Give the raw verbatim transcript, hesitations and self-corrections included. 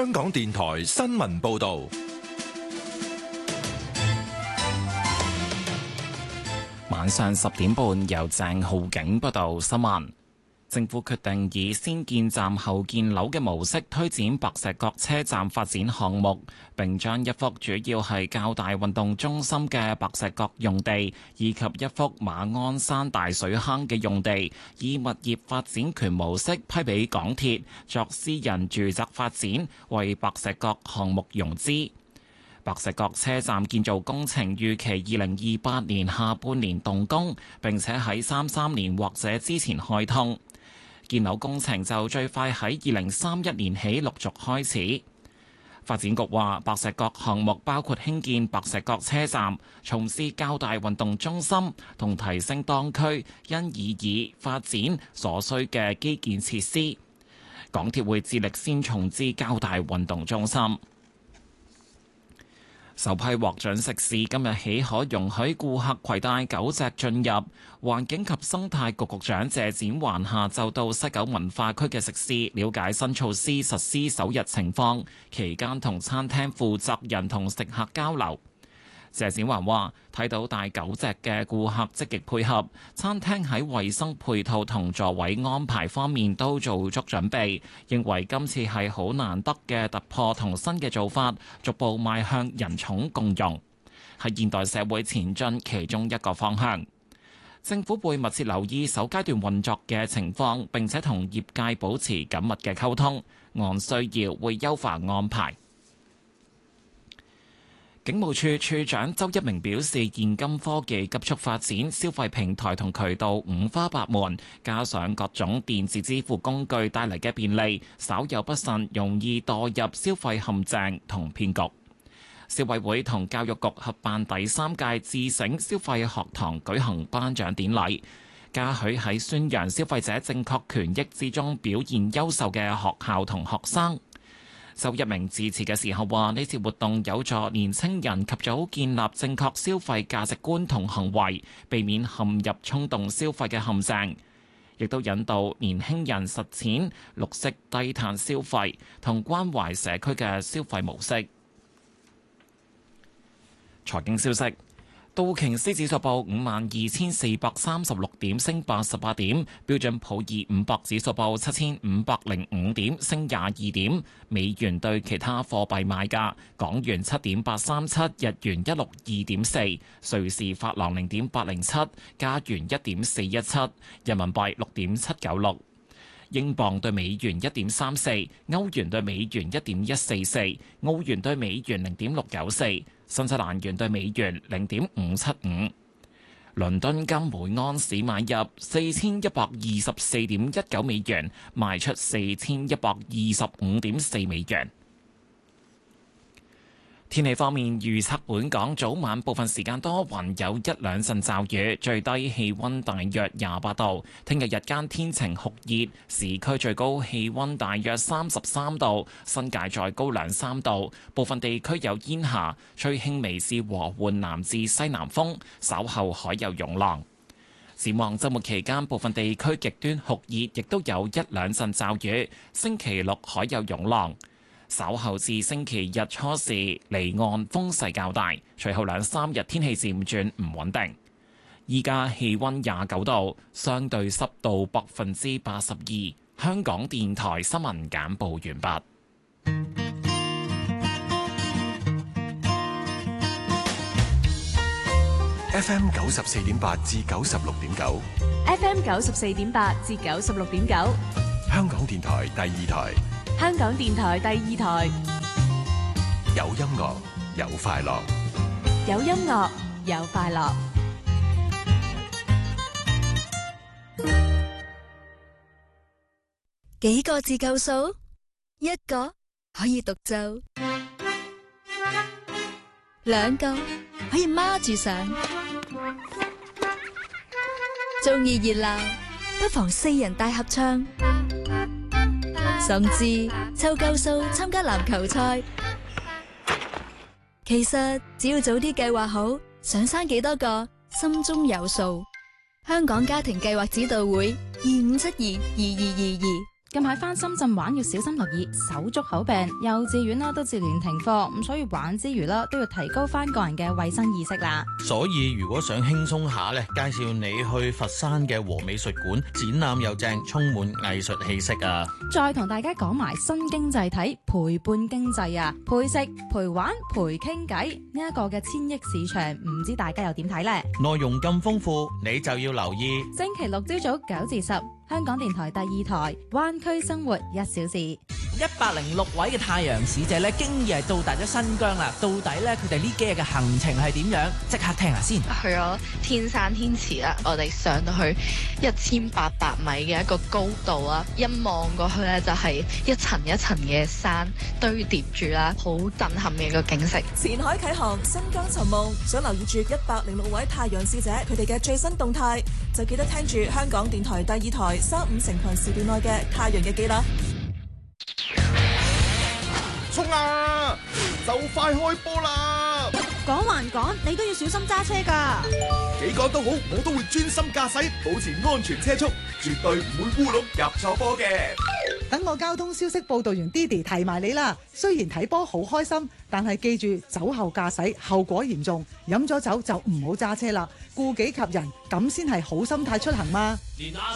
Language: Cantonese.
香港電台新聞報道。 晚上十點半，由鄭浩景報道新聞。政府決定以先建站後建樓嘅模式推展白石角車站發展項目，並將一幅主要係較大運動中心嘅白石角用地，以及一幅馬鞍山大水坑嘅用地，以物業發展權模式批俾港鐵作私人住宅發展，為白石角項目融資。白石角車站建造工程預期二零二八年下半年動工，並且喺三三年或者之前開通。建樓工程就最快喺二零三一年起陸續開始。發展局話，白石角項目包括興建白石角車站、從事較大運動中心同提升當區因以以發展所需嘅基建設施。港鐵會致力先重置較大運動中心。首批獲准食肆今日起可容許顧客攜帶狗隻進入。環境及生態局局長謝展寰下晝到西九文化區嘅食肆了解新措施實施首日情況，期間同餐廳負責人同食客交流。謝展寰話：睇到帶狗隻嘅顧客積極配合，餐廳喺衛生配套同座位安排方面都做足準備，認為今次係好難得嘅突破同新嘅做法，逐步邁向人寵共融，係現代社會前進其中一個方向。政府會密切留意首階段運作嘅情況，並且同業界保持緊密嘅溝通，按需要會優化安排。警務處處長周一鳴表示，現今科技急速發展，消費平台同渠道五花八門，加上各種電子支付工具帶嚟嘅便利，稍有不慎容易墮入消費陷阱同騙局。消委會同教育局合辦第三屆智醒消費學堂舉行頒獎典禮，嘉許喺宣揚消費者正確權益之中表現優秀嘅學校同學生。周一鳴致辭嘅時候話：呢次活動有助年青人及早建立正確消費價值觀同行為，避免陷入衝動消費嘅陷阱，亦都引導年輕人實踐綠色低碳消費同關懷社區嘅消費模式。財經消息。道瓊斯指數報五萬二千四百三十六點，升八十八點；標準普爾五百指數報七千五百零五點，升廿二點。美元對其他貨幣賣價：港元七點八三七，日元一六二點四，瑞士法郎零點八零七，加元一點四一七，人民幣六點七九六。英鎊對美元一點三四，歐元對美元一點一四四，澳元對美元零點六九四，新西蘭元對美元零點五七五。倫敦金每安士買入四千一百二十四點一九美元，賣出四千一百二十五點四美元。天氣方面，預測本港早晚部分時間多雲，有一兩陣驟雨，最低氣溫大約廿八度。聽日日間天晴酷熱，市區最高氣溫大約三十三度，新界再高兩三度。部分地區有煙霞，吹輕微至和緩南至西南風，稍後海有湧浪。展望週末期間，部分地區極端酷熱，亦都有一兩陣驟雨。星期六海有湧浪。稍後至星期日初時離岸風勢較大，隨後兩三日天氣漸轉唔穩定。依家氣溫廿九度，相對濕度百分之八十二。香港電台新聞簡報完畢。 F M 九十四點八至九十六點九 ，F M 九十四點八至九十六點九， 香港電台第二台。 香港電台第二台， 有音樂，有快樂， 有音樂，有快樂。 幾個字夠數？一個可以獨奏，兩個可以孖住上。鍾意熱鬧，不妨四人大合唱。甚至湊夠數參加籃球賽，其實只要早啲計劃好，想生幾多個，心中有數。香港家庭計劃指導會二五七二二二二二。 近排返深圳玩要小心留意手足口病，幼稚園啦都接連停課，咁所以玩之餘啦都要提高翻個人嘅衛生意識啦。 所以如果想輕鬆下咧，介紹你去佛山嘅和美術館，展覽又正，充滿藝術氣息啊！ 再同大家講埋新經濟體陪伴經濟啊，陪食陪玩陪傾偈呢一個嘅千億市場，唔知大家又點睇呢？ 內容咁豐富，你就要留意星期六朝早九至十，香港電台第二台灣區生活一小時。 一百零六位嘅太陽使者咧，經已係到達咗新疆啦。到底咧佢哋呢幾日嘅行程係點樣？即刻聽下先。 去咗天山天池啦，我哋上到去一千八百米嘅一個高度啊，一望過去咧就係一層一層嘅山堆疊住啦，好震撼嘅一個景色。 前海啟航，新疆尋夢，想留意住一百零六位太陽使者佢哋嘅最新動態，就記得聽住香港電台第二台三五成群時段內嘅太陽日記啦。 衝啊！就快開波啦！ 講還講，你都要小心揸車㗎。 幾趕都好，我都會專心駕駛，保持安全車速，絕對唔會烏龍入錯波嘅。 等我交通消息報導員 Didi 提埋你啦。雖然睇波好開心，但係記住酒後駕駛後果嚴重，飲咗酒就唔好揸車啦，顧己及人，咁先係好心態出行嘛。